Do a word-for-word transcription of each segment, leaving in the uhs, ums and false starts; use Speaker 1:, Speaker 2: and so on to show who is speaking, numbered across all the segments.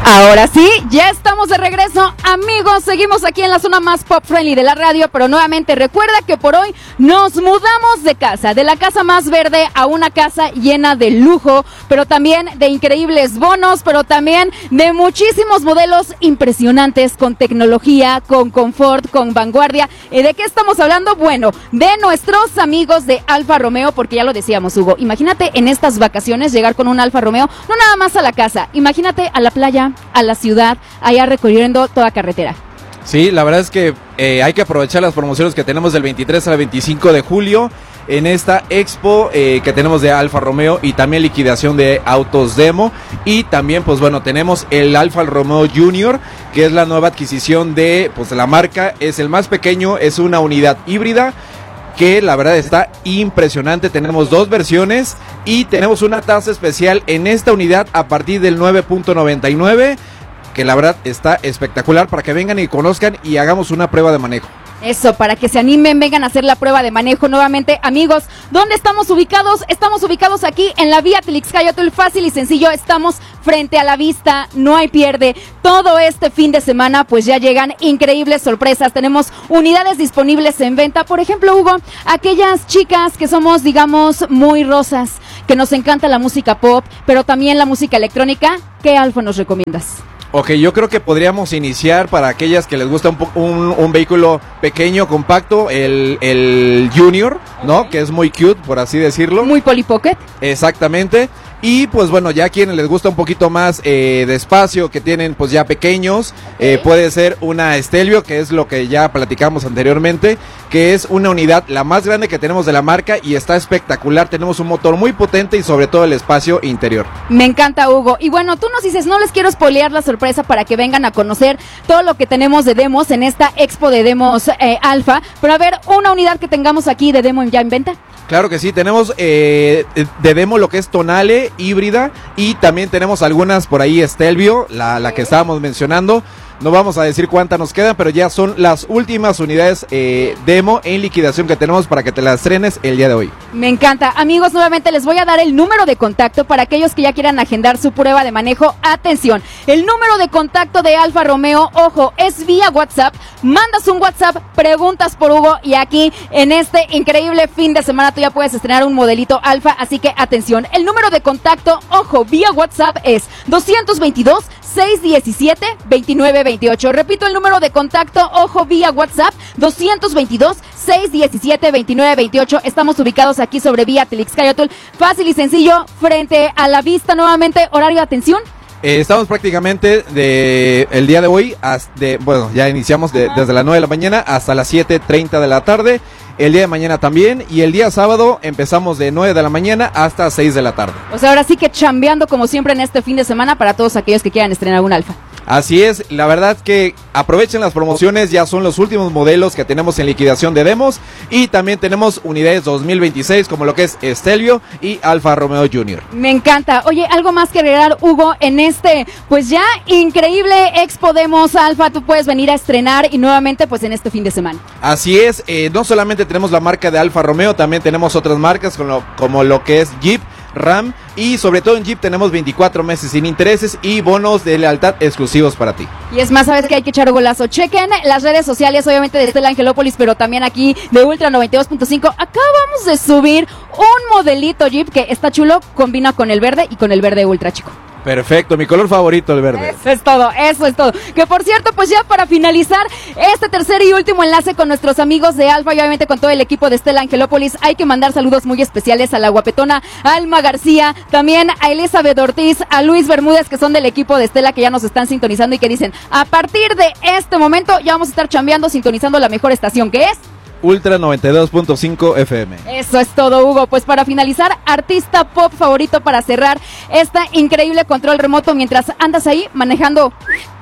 Speaker 1: Ahora sí, ya estamos de regreso, amigos, seguimos aquí en la zona más pop friendly de la radio, pero nuevamente recuerda que por hoy nos mudamos de casa, de la casa más verde a una casa llena de lujo, pero también de increíbles bonos, pero también de muchísimos modelos impresionantes con tecnología, con confort, con vanguardia. ¿De qué estamos hablando? Bueno, de nuestros amigos de Alfa Romeo, porque ya lo decíamos, Hugo, imagínate en estas vacaciones llegar con un Alfa Romeo, no nada más a la casa, imagínate a la playa, a la ciudad, allá recorriendo toda carretera.
Speaker 2: Sí, la verdad es que eh, hay que aprovechar las promociones que tenemos del veintitrés al veinticinco de julio en esta expo eh, que tenemos de Alfa Romeo y también liquidación de autos demo, y también pues bueno tenemos el Alfa Romeo Junior, que es la nueva adquisición de pues la marca, es el más pequeño, es una unidad híbrida que la verdad está impresionante. Tenemos dos versiones y tenemos una tasa especial en esta unidad a partir del nueve punto noventa y nueve, que la verdad está espectacular para que vengan y conozcan y hagamos una prueba de manejo.
Speaker 1: Eso, para que se animen, vengan a hacer la prueba de manejo nuevamente. Amigos, ¿dónde estamos ubicados? Estamos ubicados aquí en la vía Atlixcáyotl, fácil y sencillo, estamos frente a la vista, no hay pierde. Todo este fin de semana pues ya llegan increíbles sorpresas, tenemos unidades disponibles en venta. Por ejemplo, Hugo, aquellas chicas que somos, digamos, muy rosas, que nos encanta la música pop, pero también la música electrónica, ¿qué Alfa nos recomiendas?
Speaker 2: Ok, yo creo que podríamos iniciar para aquellas que les gusta un, po- un, un vehículo pequeño, compacto, el, el Junior, ¿no? Okay. Que es muy cute, por así decirlo.
Speaker 1: Muy Polly Pocket.
Speaker 2: Exactamente. Y pues bueno, ya a quienes les gusta un poquito más eh, de espacio, que tienen pues ya pequeños, okay. eh, puede ser una Stelvio, que es lo que ya platicamos anteriormente, que es una unidad la más grande que tenemos de la marca y está espectacular. Tenemos un motor muy potente y sobre todo el espacio interior.
Speaker 1: Me encanta, Hugo. Y bueno, tú nos dices, no les quiero spoilear la sorpresa para que vengan a conocer todo lo que tenemos de demos en esta expo de demos eh, Alfa, pero a ver, una unidad que tengamos aquí de demo ya en venta.
Speaker 2: Claro que sí, tenemos eh, de demo lo que es Tonale, híbrida, y también tenemos algunas por ahí Stelvio, la, la que estábamos mencionando. No vamos a decir cuántas nos quedan, pero ya son las últimas unidades eh, demo en liquidación que tenemos para que te las estrenes el día de hoy.
Speaker 1: Me encanta. Amigos, nuevamente les voy a dar el número de contacto para aquellos que ya quieran agendar su prueba de manejo. Atención, el número de contacto de Alfa Romeo, ojo, es vía WhatsApp. Mandas un WhatsApp, preguntas por Hugo y aquí en este increíble fin de semana tú ya puedes estrenar un modelito Alfa, así que atención. El número de contacto, ojo, vía WhatsApp es dos dos dos, seis uno siete, dos nueve dos ocho. Repito el número de contacto, ojo, vía WhatsApp, dos dos dos, seis uno siete, dos nueve dos ocho. Estamos ubicados aquí sobre vía Atlixcáyotl, fácil y sencillo, frente a la vista. Nuevamente, horario de atención.
Speaker 2: Eh, estamos prácticamente de el día de hoy, hasta de, bueno, ya iniciamos de, desde las nueve de la mañana hasta las siete treinta de la tarde. El día de mañana también, y el día sábado empezamos de nueve de la mañana hasta seis de la tarde.
Speaker 1: O sea, ahora sí que chambeando como siempre en este fin de semana para todos aquellos que quieran estrenar un Alfa.
Speaker 2: Así es, la verdad que aprovechen las promociones, ya son los últimos modelos que tenemos en liquidación de demos, y también tenemos unidades dos mil veintiséis como lo que es Stelvio y Alfa Romeo Junior.
Speaker 1: Me encanta. Oye, algo más que agregar, Hugo, en este pues ya increíble Expo Demos Alfa, tú puedes venir a estrenar y nuevamente pues en este fin de semana.
Speaker 2: Así es, eh, no solamente tenemos la marca de Alfa Romeo, también tenemos otras marcas como lo, como lo que es Jeep, Ram, y sobre todo en Jeep tenemos veinticuatro meses sin intereses y bonos de lealtad exclusivos para ti.
Speaker 1: Y es más, sabes que hay que echar golazo. Chequen las redes sociales, obviamente de Stella Angelópolis, pero también aquí de Ultra noventa y dos punto cinco. Acabamos de subir un modelito Jeep que está chulo, combina con el verde y con el verde ultra, chico.
Speaker 2: Perfecto, mi color favorito, el verde.
Speaker 1: Eso es todo, eso es todo. Que por cierto, pues ya para finalizar este tercer y último enlace con nuestros amigos de Alfa y obviamente con todo el equipo de Stella Angelópolis, hay que mandar saludos muy especiales a la guapetona Alma García, también a Elizabeth Ortiz, a Luis Bermúdez, que son del equipo de Stella, que ya nos están sintonizando y que dicen, a partir de este momento ya vamos a estar chambeando, sintonizando la mejor estación, que es
Speaker 2: Ultra noventa y dos punto cinco F M.
Speaker 1: Eso es todo, Hugo. Pues para finalizar, artista pop favorito para cerrar esta increíble control remoto mientras andas ahí manejando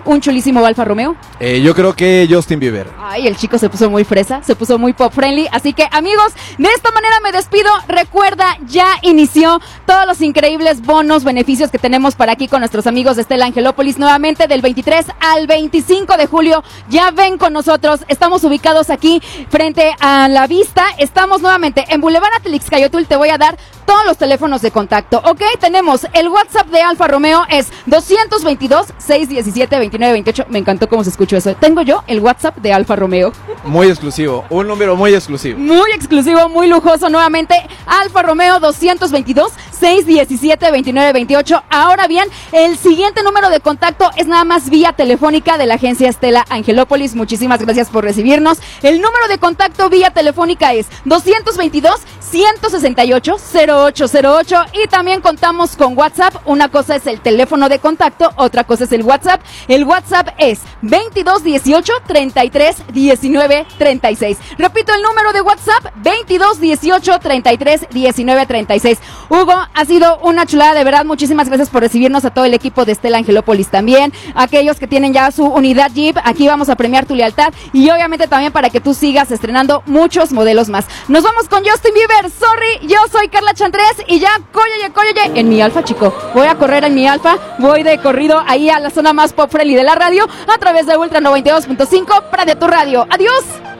Speaker 1: un chulísimo Alfa Romeo?
Speaker 2: Eh, yo creo que Justin Bieber.
Speaker 1: Ay, el chico se puso muy fresa, se puso muy pop friendly, así que amigos, de esta manera me despido. Recuerda, ya inició todos los increíbles bonos, beneficios que tenemos para aquí con nuestros amigos de Stella Angelópolis, nuevamente del veintitrés al veinticinco de julio. Ya ven con nosotros, estamos ubicados aquí frente a la vista, estamos nuevamente en Boulevard Atlixcayotul. Te voy a dar todos los teléfonos de contacto, ¿ok? Tenemos el WhatsApp de Alfa Romeo, es doscientos veintidós, seiscientos diecisiete, veintinueve veintiocho. Me encantó cómo se escuchó eso. Tengo yo el WhatsApp de Alfa Romeo.
Speaker 2: Muy exclusivo, un número muy exclusivo.
Speaker 1: Muy exclusivo, muy lujoso. Nuevamente, Alfa Romeo doscientos veintidós, seiscientos diecisiete, veintinueve veintiocho. Ahora bien, el siguiente número de contacto es nada más vía telefónica de la agencia Stella Angelópolis. Muchísimas gracias por recibirnos. El número de contacto vía telefónica es doscientos veintidós, ciento sesenta y ocho, cero ocho cero ocho, y también contamos con WhatsApp. Una cosa es el teléfono de contacto, otra cosa es el WhatsApp. El WhatsApp es veintidós dieciocho, treinta y tres, diecinueve treinta y seis. Repito el número de WhatsApp, veintidós dieciocho, treinta y tres, diecinueve treinta y seis. Hugo, ha sido una chulada, de verdad. Muchísimas gracias por recibirnos, a todo el equipo de Stella Angelópolis también, aquellos que tienen ya su unidad Jeep. Aquí vamos a premiar tu lealtad y obviamente también para que tú sigas estrenando muchos modelos más. Nos vamos con Justin Bieber, Sorry. Yo soy Carla Chantres y ya, cólleye, cólleye, en mi Alfa, chico. Voy a correr en mi Alfa, voy de corrido ahí a la zona más pop friendly de la radio a través de Ultra noventa y dos punto cinco para de tu radio. Adiós.